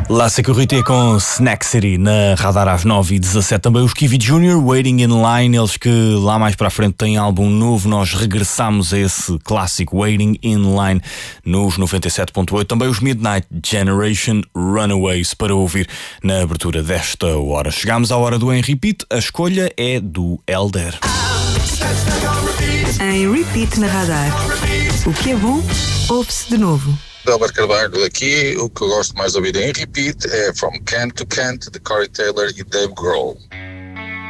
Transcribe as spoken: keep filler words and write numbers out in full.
La Security com Snack City na Radar às nove e dezassete. Também os Kiwi Junior, Waiting in Line. Eles que lá mais para a frente têm álbum novo. Nós regressamos a esse clássico Waiting in Line nos noventa e sete ponto oito. Também os Midnight Generation, Runaways, para ouvir na abertura desta hora. Chegamos à hora do Em Repeat. A escolha é do Elder. Em Repeat na Radar. O que é bom, ouve-se de novo. Albert Carvalho aqui. O que eu gosto mais de ouvir em Repeat é From Kent to Kent, de Corey Taylor e Dave Grohl.